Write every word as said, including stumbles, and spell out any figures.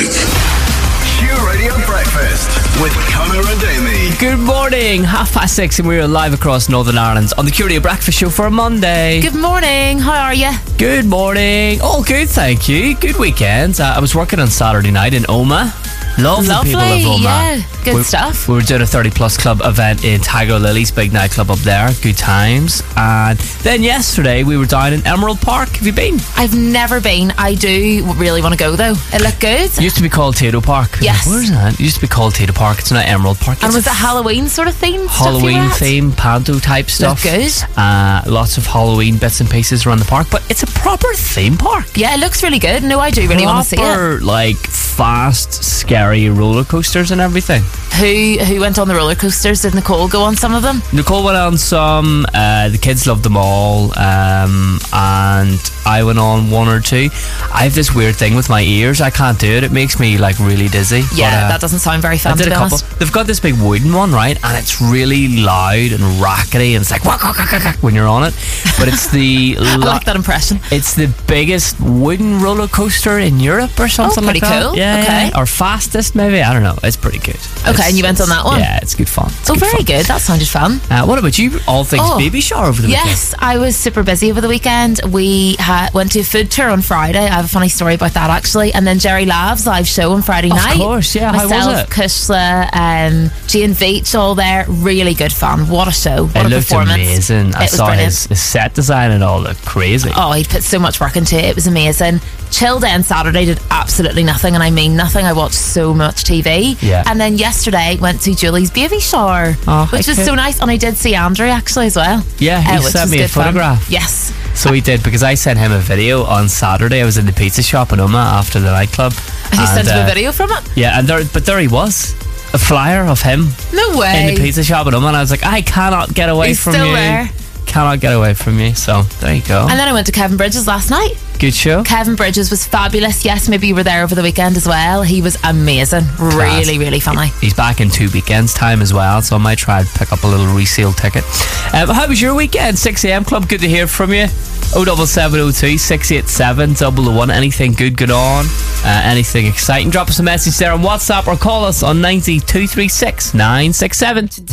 week. Q Radio Breakfast with Connor and Amy. Good morning, half past six, and we're live across Northern Ireland on the Q Radio Breakfast Show for a Monday. Good morning, how are you? Good morning. All good, thank you. Good weekend. Uh, I was working on Saturday night in Oma. Love the people of Oma. Yeah, good we, stuff. We were doing a thirty plus club event in Tiger Lily's big nightclub up there. Good times. And then yesterday we were down in Emerald Park. Have you been? I've never been. I do really want to go though. It looked good. It used to be called Tato Park. Yes. Where's that? It used to be called Tato Park. It's now Emerald Park. And It's was a it Halloween sort of theme? Halloween theme, panto type stuff. Looked good. Uh, lots of Halloween bits and pieces around the park, but it's a proper theme park. Yeah, it looks really good. No, I do really want to see it. Proper, like, fast, scary roller coasters and everything. Who who went on the roller coasters? Did Nicole go on some of them? Nicole went on some. Uh, the kids loved them all, um, and I went on one or two. I have this weird thing with my ears. I can't do it. It makes me like really dizzy. Yeah, but, uh, that doesn't sound very fun. I did to a be couple. honest. They've got this big wooden one, right? And it's really loud and rackety, and it's like whack, whack, whack, whack, when you're on it. But it's the I lo- like that impression. It's the biggest wooden roller coaster in Europe or something Oh, pretty like that. cool. Yeah, Okay. yeah. Or fastest, maybe. I don't know. It's pretty good. Okay, It's- and you went on that one? Yeah, it's good fun. It's Oh, good very fun. good. That sounded fun. Uh, what about you? All things Oh, baby shower over the weekend? Yes, I was super busy over the weekend. We ha- went to a food tour on Friday. I have a funny story about that actually. And then Jerry Lav's live show on Friday Of night. course, yeah. How was Myself, it? Kushla, um, Jane Veach, all there. Really good fun. What a show. What It a looked performance. amazing. I It was saw brilliant. his, his set design and all looked crazy. Oh, he put so much work into it. It was amazing. Chill day on Saturday, did absolutely nothing, and I mean nothing. I watched so much T V. Yeah. And then yesterday went to Julie's baby shower, Oh, which was okay. so nice. And I did see Andrew actually as well. Yeah, he uh, which sent was me a good fun. photograph. Yes. So he did, because I sent him a video on Saturday. I was in the pizza shop in Oma after the nightclub. And you sent him uh, a video from it? Yeah, and there, but there he was. A flyer of him No way. in the pizza shop in Oma, and I was like, I cannot get away He's from still you. there. Cannot get away from you. So there you go. And then I went to Kevin Bridges last night. Good show. Kevin Bridges was fabulous. Yes, maybe you were there over the weekend as well. He was amazing. Really, really funny. He's back in two weekends' time as well, so I might try and pick up a little resale ticket. Um, how was your weekend? six a.m. Club, good to hear from you. oh seven seven oh two, six eight seven, double oh one. Anything good going on? Uh, anything exciting? Drop us a message there on WhatsApp or call us on ninety two three six nine six seven.